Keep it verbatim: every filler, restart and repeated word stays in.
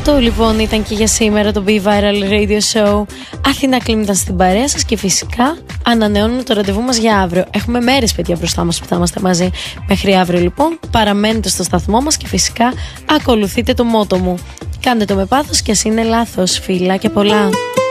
Αυτό λοιπόν ήταν και για σήμερα το Be Viral Radio Show. Αθηνά Κλίμ ήταν στην παρέα σας και φυσικά ανανεώνουμε το ραντεβού μας για αύριο. Έχουμε μέρες, παιδιά, μπροστά μας που θα είμαστε μαζί. Μέχρι αύριο λοιπόν παραμένετε στο σταθμό μας και φυσικά ακολουθείτε το μότο μου. Κάντε το με πάθος και ας είναι λάθος. Φιλά και πολλά.